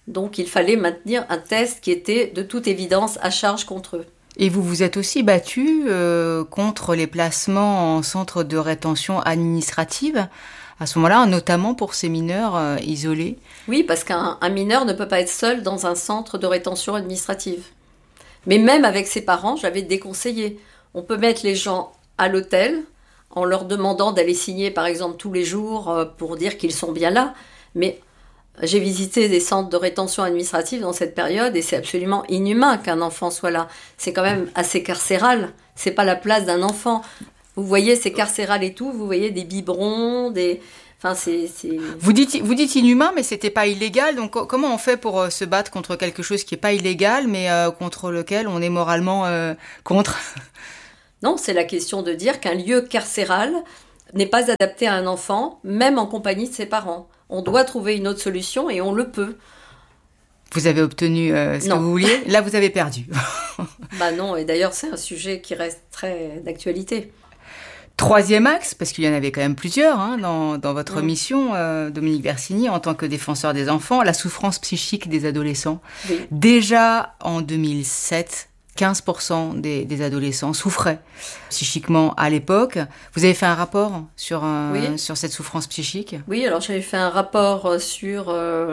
Donc il fallait maintenir un test qui était de toute évidence à charge contre eux. Et vous vous êtes aussi battu contre les placements en centre de rétention administrative à ce moment-là, notamment pour ces mineurs isolés. Oui, parce qu'un mineur ne peut pas être seul dans un centre de rétention administrative. Mais même avec ses parents, j'avais déconseillé. On peut mettre les gens à l'hôtel en leur demandant d'aller signer, par exemple, tous les jours pour dire qu'ils sont bien là. Mais j'ai visité des centres de rétention administrative dans cette période et c'est absolument inhumain qu'un enfant soit là. C'est quand même assez carcéral. C'est pas la place d'un enfant. Vous voyez, c'est carcéral et tout. Vous voyez des biberons, des... Enfin, c'est... Vous dites inhumain, mais c'était pas illégal. Donc, comment on fait pour se battre contre quelque chose qui est pas illégal, mais contre lequel on est moralement contre? Non, c'est la question de dire qu'un lieu carcéral n'est pas adapté à un enfant, même en compagnie de ses parents. On doit trouver une autre solution et on le peut. Vous avez obtenu ce que vous vouliez. Là, vous avez perdu. Bah non, et d'ailleurs, c'est un sujet qui reste très d'actualité. Troisième axe, parce qu'il y en avait quand même plusieurs dans votre mission, Dominique Versini, en tant que défenseur des enfants, la souffrance psychique des adolescents. Oui. Déjà en 2007, 15% des adolescents souffraient psychiquement à l'époque. Vous avez fait un rapport sur cette souffrance psychique ? Oui, alors j'avais fait un rapport sur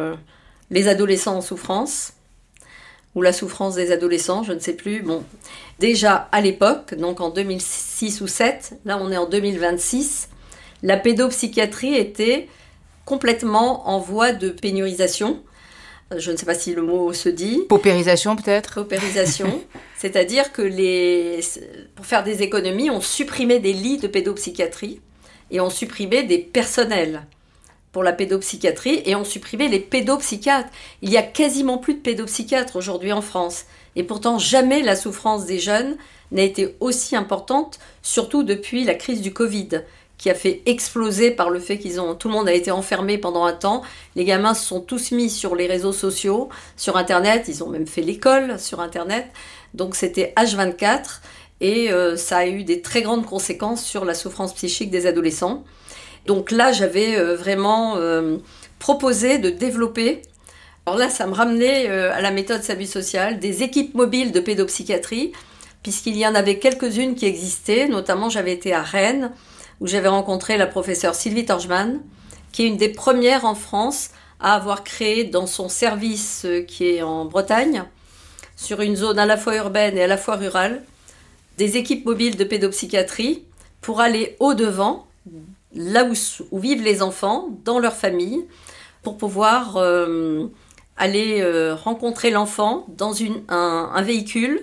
les adolescents en souffrance, ou la souffrance des adolescents, je ne sais plus. Bon, déjà à l'époque, donc en 2006 ou 2007, là on est en 2026, la pédopsychiatrie était complètement en voie de pénurisation. Je ne sais pas si le mot se dit. Paupérisation peut-être ? Paupérisation, c'est-à-dire que pour faire des économies, on supprimait des lits de pédopsychiatrie et on supprimait des personnels pour la pédopsychiatrie et on supprimait les pédopsychiatres. Il y a quasiment plus de pédopsychiatres aujourd'hui en France. Et pourtant, jamais la souffrance des jeunes n'a été aussi importante, surtout depuis la crise du Covid, qui a fait exploser par le fait tout le monde a été enfermé pendant un temps. Les gamins se sont tous mis sur les réseaux sociaux, sur Internet. Ils ont même fait l'école sur Internet. Donc c'était H24 et ça a eu des très grandes conséquences sur la souffrance psychique des adolescents. Donc là, j'avais vraiment proposé de développer, alors là, ça me ramenait à la méthode SAMU Social, des équipes mobiles de pédopsychiatrie, puisqu'il y en avait quelques-unes qui existaient. Notamment, j'avais été à Rennes, où j'avais rencontré la professeure Sylvie Torjman, qui est une des premières en France à avoir créé dans son service qui est en Bretagne, sur une zone à la fois urbaine et à la fois rurale, des équipes mobiles de pédopsychiatrie pour aller au-devant, là où vivent les enfants, dans leur famille, pour pouvoir aller rencontrer l'enfant dans un véhicule,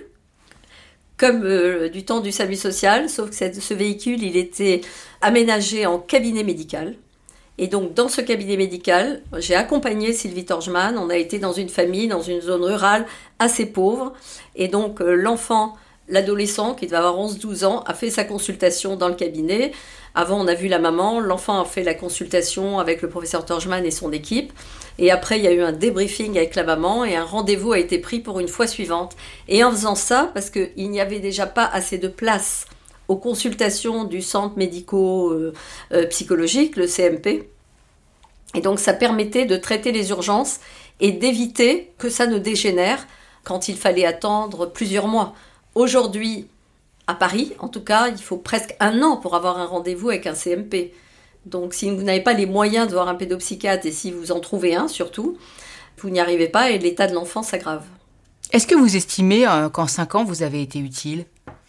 comme du temps du SAMU social, sauf que ce véhicule, il était aménagé en cabinet médical. Et donc, dans ce cabinet médical, j'ai accompagné Sylvie Torjman. On a été dans une famille, dans une zone rurale assez pauvre. Et donc, l'enfant, l'adolescent, qui devait avoir 11-12 ans, a fait sa consultation dans le cabinet. Avant, on a vu la maman. L'enfant a fait la consultation avec le professeur Torjman et son équipe. Et après, il y a eu un débriefing avec la maman et un rendez-vous a été pris pour une fois suivante. Et en faisant ça, parce qu'il n'y avait déjà pas assez de place aux consultations du centre médico-psychologique, le CMP. Et donc, ça permettait de traiter les urgences et d'éviter que ça ne dégénère quand il fallait attendre plusieurs mois. Aujourd'hui, à Paris, en tout cas, il faut presque 1 an pour avoir un rendez-vous avec un CMP. Donc, si vous n'avez pas les moyens de voir un pédopsychiatre et si vous en trouvez un, surtout, vous n'y arrivez pas et l'état de l'enfant s'aggrave. Est-ce que vous estimez qu'en 5 ans, vous avez été utile ?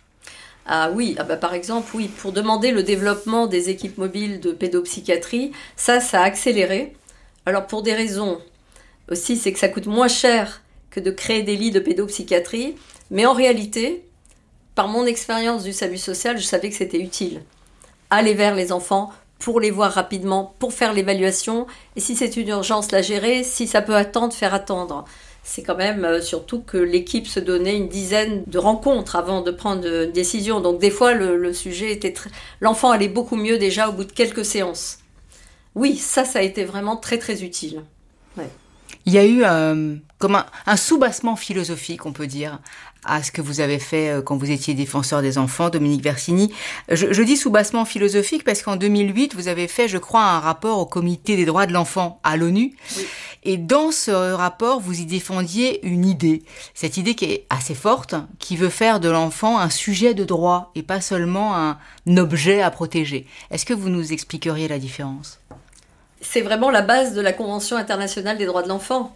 Ah oui, par exemple, oui, pour demander le développement des équipes mobiles de pédopsychiatrie, ça a accéléré. Alors, pour des raisons aussi, c'est que ça coûte moins cher que de créer des lits de pédopsychiatrie, mais en réalité, par mon expérience du SAMU social, je savais que c'était utile. Aller vers les enfants pour les voir rapidement, pour faire l'évaluation, et si c'est une urgence, la gérer, si ça peut attendre, faire attendre. C'est quand même surtout que l'équipe se donnait une dizaine de rencontres avant de prendre une décision. Donc des fois, le sujet était l'enfant allait beaucoup mieux déjà au bout de quelques séances. Oui, ça a été vraiment très très utile. Ouais. Il y a eu comme un soubassement philosophique, on peut dire, à ce que vous avez fait quand vous étiez défenseur des enfants, Dominique Versini. Je dis soubassement philosophique parce qu'en 2008, vous avez fait, je crois, un rapport au Comité des droits de l'enfant à l'ONU. Oui. Et dans ce rapport, vous y défendiez une idée. Cette idée qui est assez forte, qui veut faire de l'enfant un sujet de droit et pas seulement un objet à protéger. Est-ce que vous nous expliqueriez la différence ? C'est vraiment la base de la Convention internationale des droits de l'enfant.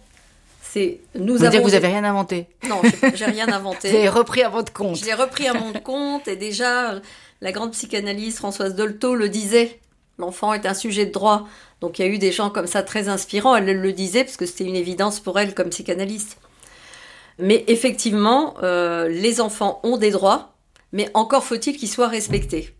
Vous n'avez rien inventé. Non, j'ai rien inventé. Vous avez repris à votre compte. Je l'ai repris à mon compte et déjà, la grande psychanalyste Françoise Dolto le disait. L'enfant est un sujet de droit. Donc il y a eu des gens comme ça très inspirants. Elle le disait parce que c'était une évidence pour elle comme psychanalyste. Mais effectivement, les enfants ont des droits, mais encore faut-il qu'ils soient respectés.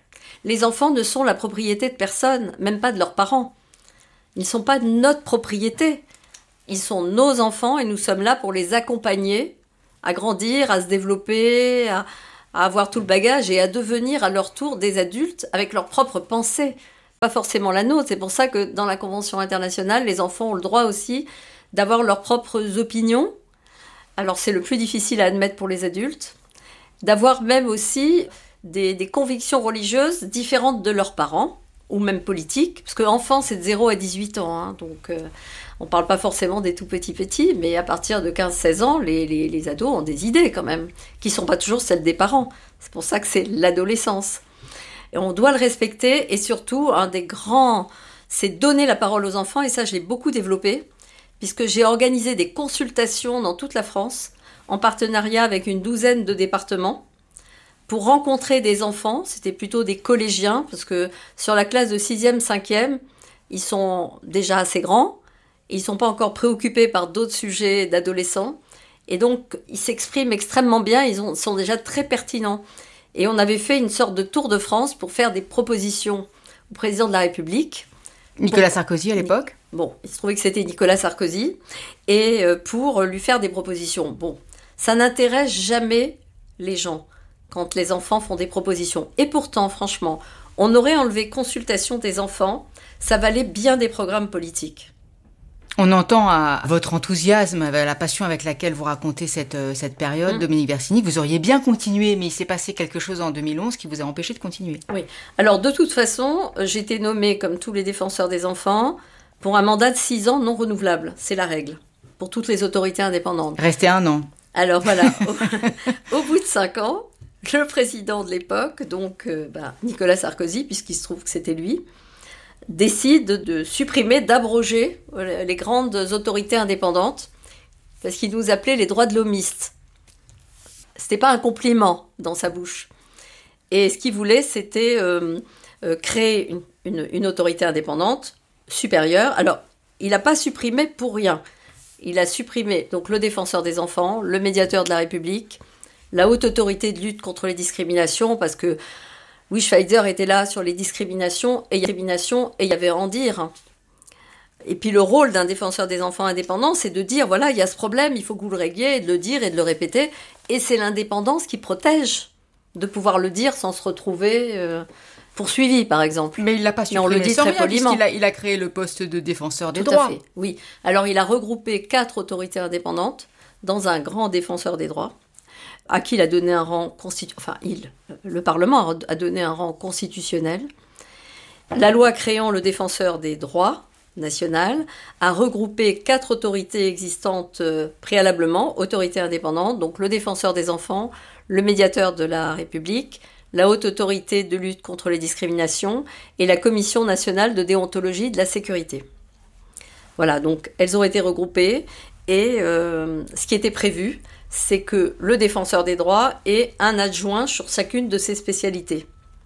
Les enfants ne sont la propriété de personne, même pas de leurs parents. Ils ne sont pas notre propriété. Ils sont nos enfants et nous sommes là pour les accompagner à grandir, à se développer, à avoir tout le bagage et à devenir à leur tour des adultes avec leurs propres pensées. Pas forcément la nôtre. C'est pour ça que dans la Convention internationale, les enfants ont le droit aussi d'avoir leurs propres opinions. Alors c'est le plus difficile à admettre pour les adultes. D'avoir même aussi des convictions religieuses différentes de leurs parents ou même politiques. Parce qu'enfant, c'est de 0 à 18 ans. Hein, donc on ne parle pas forcément des tout petits, mais à partir de 15-16 ans, les ados ont des idées quand même, qui ne sont pas toujours celles des parents. C'est pour ça que c'est l'adolescence. Et on doit le respecter et surtout, un des grands, c'est donner la parole aux enfants. Et ça, je l'ai beaucoup développé, puisque j'ai organisé des consultations dans toute la France, en partenariat avec une douzaine de départements, pour rencontrer des enfants. C'était plutôt des collégiens, parce que sur la classe de 6e, 5e, ils sont déjà assez grands. Ils ne sont pas encore préoccupés par d'autres sujets d'adolescents. Et donc, ils s'expriment extrêmement bien. Ils sont déjà très pertinents. Et on avait fait une sorte de tour de France pour faire des propositions au président de la République. Nicolas Sarkozy à l'époque ? Bon, il se trouvait que c'était Nicolas Sarkozy. Et pour lui faire des propositions. Bon, ça n'intéresse jamais les gens quand les enfants font des propositions. Et pourtant, franchement, on aurait enlevé consultation des enfants. Ça valait bien des programmes politiques. On entend à votre enthousiasme, à la passion avec laquelle vous racontez cette période, Dominique Versini, vous auriez bien continué, mais il s'est passé quelque chose en 2011 qui vous a empêché de continuer. Oui. Alors, de toute façon, j'ai été nommée, comme tous les défenseurs des enfants, pour un mandat de 6 ans non renouvelable. C'est la règle, pour toutes les autorités indépendantes. Restez 1 an. Alors, voilà. Au bout de 5 ans, le président de l'époque, donc Nicolas Sarkozy, puisqu'il se trouve que c'était lui, décide de supprimer, d'abroger les grandes autorités indépendantes, parce qu'il nous appelait les droits de l'homiste. C'était pas un compliment dans sa bouche. Et ce qu'il voulait, c'était créer une autorité indépendante supérieure. Alors, il n'a pas supprimé pour rien. Il a supprimé donc le défenseur des enfants, le médiateur de la République, la haute autorité de lutte contre les discriminations, parce que Louis Schweitzer était là sur les discriminations, et il y avait à en dire. Et puis le rôle d'un défenseur des enfants indépendant, c'est de dire, voilà, il y a ce problème, il faut que vous le régliez, et de le dire et de le répéter. Et c'est l'indépendance qui protège de pouvoir le dire sans se retrouver poursuivi, par exemple. Mais il l'a pas supprimé, on le dit très poliment. Il a créé le poste de défenseur des droits. Tout à fait, oui. Alors il a regroupé 4 autorités indépendantes dans un grand défenseur des droits, à qui il a donné un rang le Parlement a donné un rang constitutionnel. La loi créant le défenseur des droits national a regroupé 4 autorités existantes préalablement, autorités indépendantes, donc le défenseur des enfants, le médiateur de la République, la haute autorité de lutte contre les discriminations et la Commission nationale de déontologie de la sécurité. Voilà, donc elles ont été regroupées et ce qui était prévu, c'est que le défenseur des droits ait un adjoint sur chacune de ses spécialités.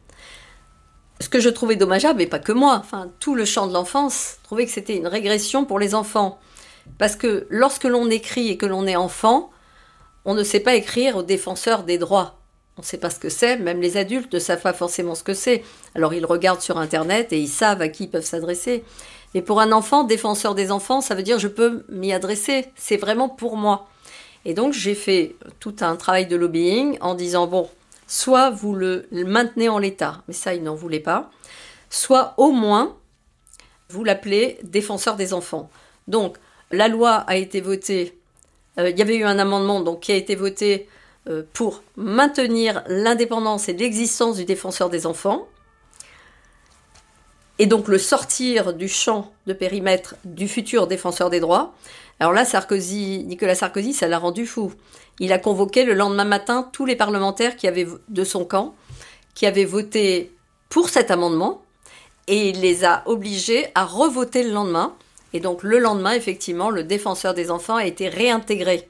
Ce que je trouvais dommageable, et pas que moi, tout le champ de l'enfance, trouvait que c'était une régression pour les enfants. Parce que lorsque l'on écrit et que l'on est enfant, on ne sait pas écrire au défenseur des droits. On ne sait pas ce que c'est, même les adultes ne savent pas forcément ce que c'est. Alors ils regardent sur Internet et ils savent à qui ils peuvent s'adresser. Mais pour un enfant, défenseur des enfants, ça veut dire je peux m'y adresser. C'est vraiment pour moi. Et donc, j'ai fait tout un travail de lobbying en disant, bon, soit vous le maintenez en l'état, mais ça, il n'en voulait pas, soit au moins, vous l'appelez défenseur des enfants. Donc, la loi a été votée, il y avait eu un amendement donc, qui a été voté pour maintenir l'indépendance et l'existence du défenseur des enfants. et donc le sortir du champ de périmètre du futur défenseur des droits. Alors là, Nicolas Sarkozy, ça l'a rendu fou. Il a convoqué le lendemain matin tous les parlementaires de son camp qui avaient voté pour cet amendement et il les a obligés à revoter le lendemain. Et donc le lendemain, effectivement, le défenseur des enfants a été réintégré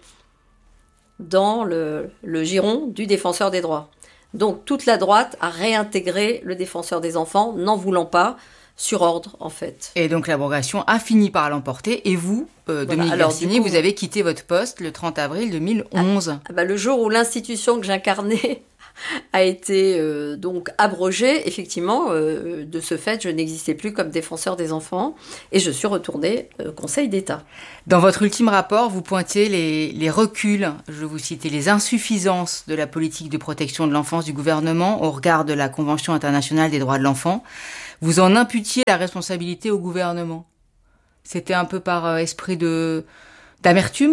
dans le giron du défenseur des droits. Donc toute la droite a réintégré le défenseur des enfants, n'en voulant pas, sur ordre en fait. Et donc l'abrogation a fini par l'emporter. Et vous, Dominique Versini, vous avez quitté votre poste le 30 avril 2011. Le jour où l'institution que j'incarnais a été donc abrogée, effectivement, de ce fait, je n'existais plus comme défenseur des enfants et je suis retournée au Conseil d'État. Dans votre ultime rapport, vous pointez les reculs, je vais vous citer, les insuffisances de la politique de protection de l'enfance du gouvernement au regard de la Convention internationale des droits de l'enfant. Vous en imputiez la responsabilité au gouvernement. C'était un peu par esprit d'amertume ?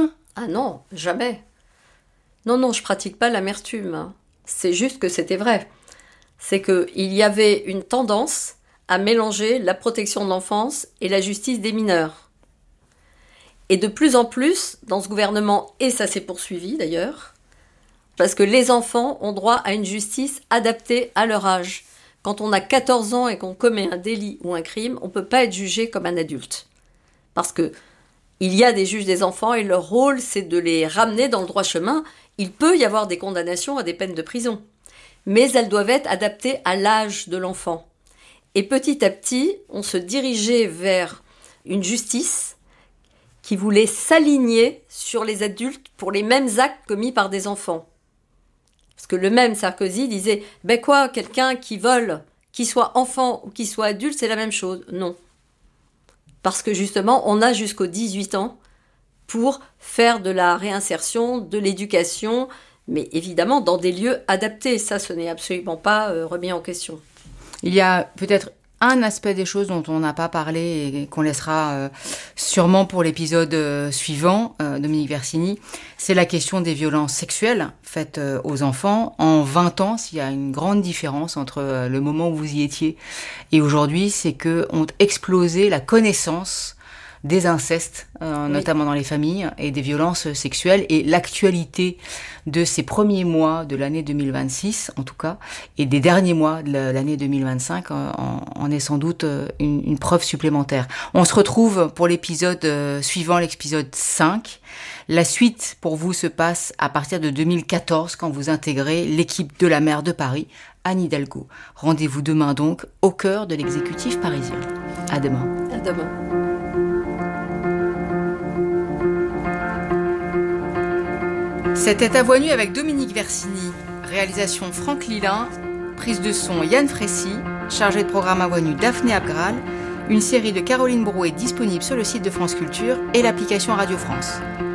Ah non, jamais. Non, je pratique pas l'amertume. C'est juste que c'était vrai. C'est qu'il y avait une tendance à mélanger la protection de l'enfance et la justice des mineurs. Et de plus en plus, dans ce gouvernement, et ça s'est poursuivi d'ailleurs, parce que les enfants ont droit à une justice adaptée à leur âge. Quand on a 14 ans et qu'on commet un délit ou un crime, on ne peut pas être jugé comme un adulte. Parce que il y a des juges des enfants et leur rôle, c'est de les ramener dans le droit chemin. Il peut y avoir des condamnations à des peines de prison, mais elles doivent être adaptées à l'âge de l'enfant. Et petit à petit, on se dirigeait vers une justice qui voulait s'aligner sur les adultes pour les mêmes actes commis par des enfants. Parce que le même Sarkozy disait « quelqu'un qui vole, qu'il soit enfant ou qu'il soit adulte, c'est la même chose ». Non. Parce que justement, on a jusqu'aux 18 ans pour faire de la réinsertion, de l'éducation, mais évidemment dans des lieux adaptés. Ça, ce n'est absolument pas remis en question. Il y a peut-être un aspect des choses dont on n'a pas parlé et qu'on laissera sûrement pour l'épisode suivant, Dominique Versini, c'est la question des violences sexuelles faites aux enfants. En 20 ans, s'il y a une grande différence entre le moment où vous y étiez et aujourd'hui, c'est qu'ont explosé la connaissance des incestes, notamment dans les familles, et des violences sexuelles, et l'actualité de ces premiers mois de l'année 2026, en tout cas, et des derniers mois de l'année 2025, en est sans doute une preuve supplémentaire. On se retrouve pour l'épisode suivant, l'épisode 5. La suite, pour vous, se passe à partir de 2014, quand vous intégrez l'équipe de la maire de Paris, Anne Hidalgo. Rendez-vous demain donc, au cœur de l'exécutif parisien. À demain. À demain. C'était À Voix Nue avec Dominique Versini. Réalisation Franck Lilin. Prise de son Yann Frécy. Chargé de programme À Voix Nue Daphné Abgral. Une série de Caroline Brouet disponible sur le site de France Culture et l'application Radio France.